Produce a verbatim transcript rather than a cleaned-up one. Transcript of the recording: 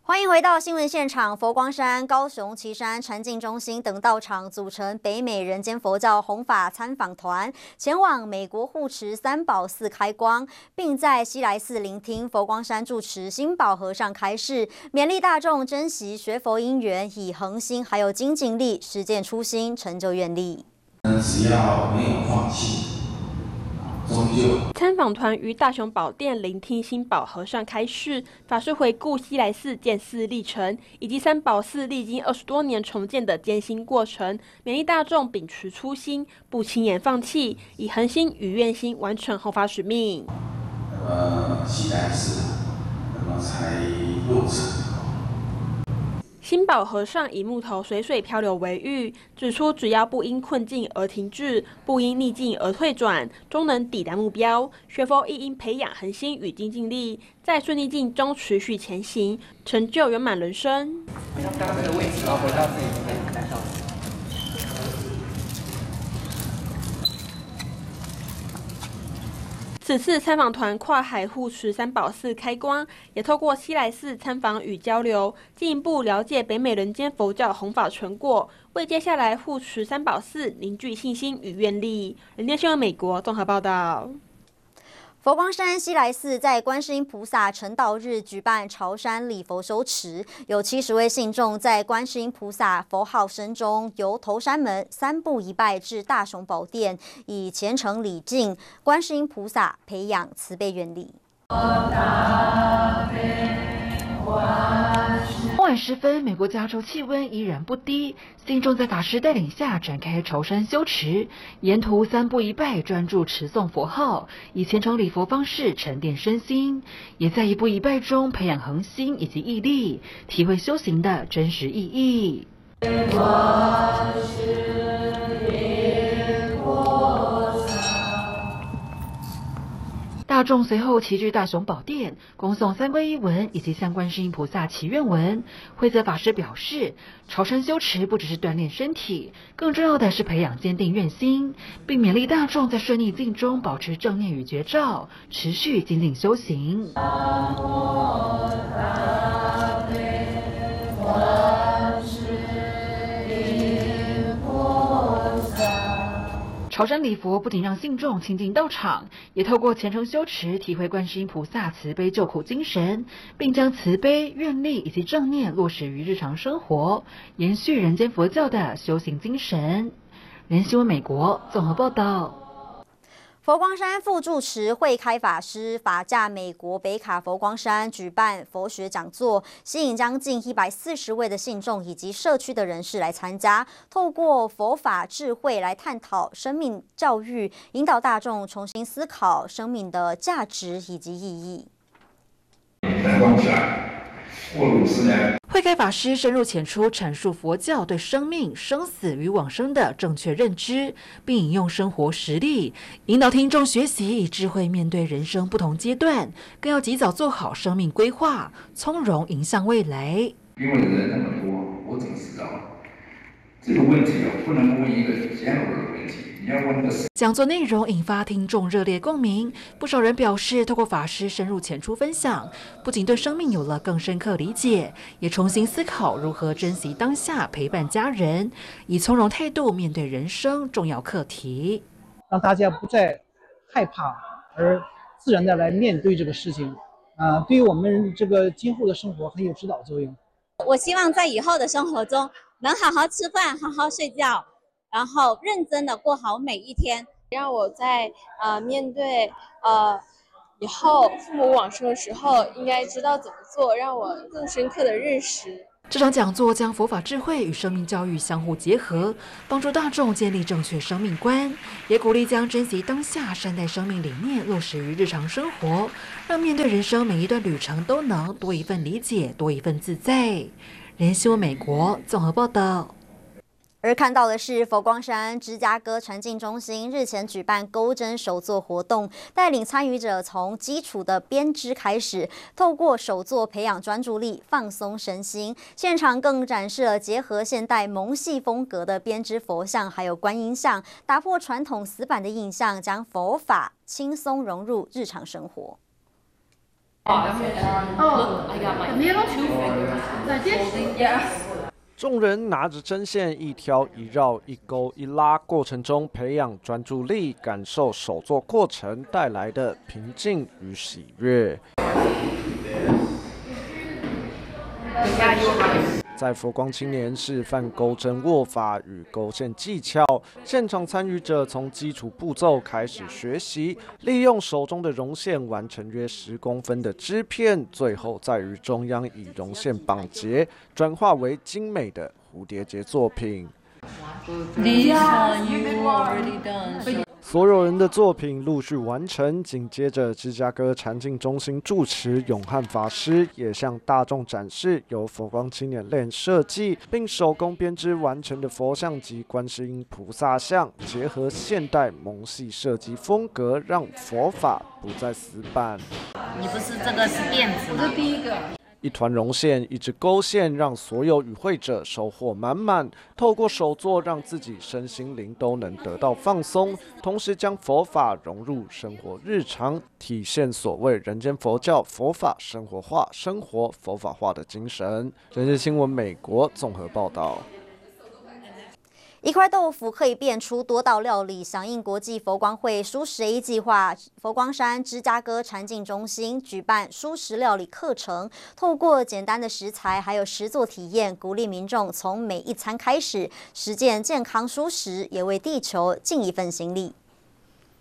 欢迎回到新闻现场。佛光山、高雄旗山禅净中心等道场组成北美人间佛教弘法参访团，前往美国护持三宝寺开光，并在西来寺聆听佛光山住持心保和尚开示，勉励大众珍惜学佛因缘，以恒心还有精进力实践初心，成就愿力。 只要没有放弃。 参访团于大雄宝殿聆听心保和尚开示，法师回顾西来寺建寺历程，以及三宝寺历经二十多年重建的艰辛过程，勉励大众秉持初心，不轻言放弃，以恒心与愿心完成弘法使命。 那么西来寺，那么才落成。 心保和尚以木头水水漂流为喻，指出只要不因困境而停滞，不因逆境而退转，终能抵达目标。学佛亦应培养恒心与精进力，在顺逆境中持续前行，成就圆满人生。 回到这个位置，然后回到自己的台上。 此次参访团跨海护持三宝寺开光，也透过西来寺参访与交流，进一步了解北美人间佛教弘法成果，为接下来护持三宝寺凝聚信心与愿力。人间新闻美国综合报道。 佛光山西来寺在观世音菩萨成道日举办朝山礼佛修持，有七十位信众在观世音菩萨佛号声中，由头山门三步一拜至大雄宝殿，以虔诚礼敬观世音菩萨，培养慈悲愿力。 傍晚时分，美国加州气温依然不低，信众在法师带领下展开朝山修持，沿途三步一拜，专注持诵佛号，以虔诚礼佛方式沉淀身心，也在一步一拜中培养恒心以及毅力，体会修行的真实意义。 大众随后齐聚大雄宝殿，恭诵三皈依文以及向观世音菩萨祈愿文。慧泽法师表示，朝山修持不只是锻炼身体，更重要的是培养坚定愿心，并勉励大众在顺逆境中保持正念与觉照，持续精进修行。 朝山礼佛不仅让信众亲近道场，也透过虔诚修持，体会观世音菩萨慈悲救苦精神，并将慈悲、愿力以及正念落实于日常生活，延续人间佛教的修行精神。人新闻美国综合报道。 佛光山副住持慧开法师法驾美国北卡佛光山举办佛学讲座，吸引将近一百四十位的信众以及社区的人士来参加，透过佛法智慧来探讨生命教育，引导大众重新思考生命的价值以及意义。 慧开法师深入浅出阐述佛教对生命、生死与往生的正确认知，并引用生活实例，引导听众学习以智慧面对人生不同阶段，更要及早做好生命规划，从容迎向未来。 因为人那么多，我怎么知道？这个问题啊，不能问一个 general 的问题。 讲座内容引发听众热烈共鸣，不少人表示，透过法师深入浅出分享，不仅对生命有了更深刻理解，也重新思考如何珍惜当下，陪伴家人，以从容态度面对人生重要课题， 让大家不再害怕，而自然的来面对这个事情，啊、呃，对于我们这个今后的生活很有指导作用。 我希望在以后的生活中，能好好吃饭，好好睡觉。 然后认真的过好每一天， 让我在呃面对呃以后父母往生的时候，应该知道怎么做，让我更深刻的认识。 这场讲座将佛法智慧与生命教育相互结合，帮助大众建立正确生命观，也鼓励将珍惜当下、善待生命理念落实于日常生活，让面对人生每一段旅程都能多一份理解，多一份自在。人新闻美国综合报道。 而看到的是佛光山芝加哥禅净中心日前举办钩针手作活动，带领参与者从基础的编织开始，透过手作培养专注力，放松身心。现场更展示了结合现代蒙系风格的编织佛像，还有观音像，打破传统死板的印象，将佛法轻松融入日常生活。 众人拿着针线一条一绕一勾一拉，过程中培养专注力，感受手作过程带来的平静与喜悦。在佛光青年示范钩针握法与钩线技巧，现场参与者从基础步骤开始学习，利用手中的绒线完成约十公分的织片，最后再于中央以绒线绑结，转化为精美的蝴蝶结作品。所有人的作品陆续完成，紧接着芝加哥禅境中心住持永汉法师也向大众展示由佛光青年链设计并手工编织完成的佛像及观世音菩萨像，结合现代蒙系设计风格，让佛法不再死板。 你不是这个是垫子吗？这第一个。 一团绒线，一支钩线，让所有与会者收获满满。透过手作，让自己身心灵都能得到放松，同时将佛法融入生活日常，体现所谓人间佛教佛法生活化、生活佛法化的精神。人间新闻美国综合报道。 一块豆腐可以变出多道料理，响应国际佛光会蔬食 A 计划，佛光山芝加哥禅境中心举办蔬食料理课程，透过简单的食材还有实作体验，鼓励民众从每一餐开始实践健康蔬食，也为地球尽一份心力。